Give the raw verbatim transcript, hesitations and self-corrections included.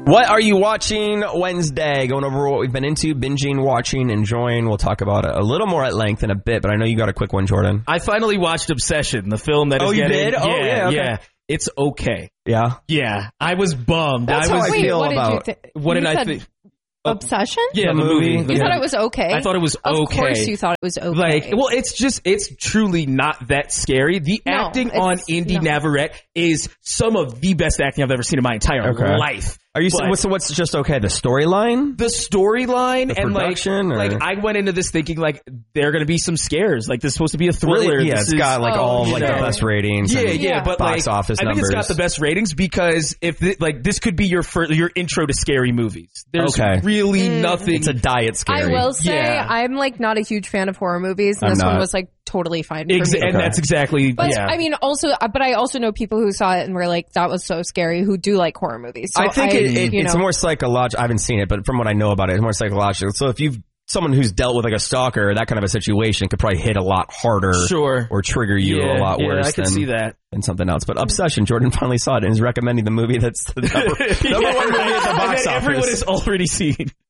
What are you watching Wednesday? Going over what we've been into, binging, watching, enjoying. We'll talk about it a little more at length in a bit, but I know you got a quick one, Jordan. I finally watched Obsession, the film that is oh, you getting... did? Oh, yeah, yeah, okay. yeah. It's okay. Yeah? Yeah. I was bummed. That's I was, how I Wait, feel what about... did you think? What you did I said think? Obsession? Yeah, The the movie. movie. You Yeah. thought it was okay? I thought it was Of okay. course you thought it was okay. Like, well, it's just, it's truly not that scary. The No, acting it's- on Indy no. Navarrete is some of the best acting I've ever seen in my entire Okay. life. Are you? But What's, what's just okay? The storyline? the storyline The and like, production, or- like I went into this thinking like there are going to be some scares. Like this is supposed to be a thriller. Really? Yeah, This it's is- got like Oh, all you like know. the best ratings. Yeah, and yeah, but box like, office I think numbers. it's got the best ratings because if it, like this could be your first, your intro to scary movies. There's Okay. really nothing. It's a diet I scary. will say Yeah. I'm like not a huge fan of horror movies, and I'm this one not. was like totally fine for Ex- me. and Okay. that's exactly But yeah. I mean, also, uh, but I also know people who saw it and were like, "That was so scary." Who do like horror movies? So I think it, it, you it's know, more psychological. I haven't seen it, but from what I know about it, it's more psychological. So if you've someone who's dealt with like a stalker, that kind of a situation could probably hit a lot harder, Sure. or trigger you yeah, a lot yeah, worse I can than, see that. than something else. But Obsession, Jordan finally saw it and is recommending the movie that's the number, number Yeah. one movie at the And box that office. everyone has already seen.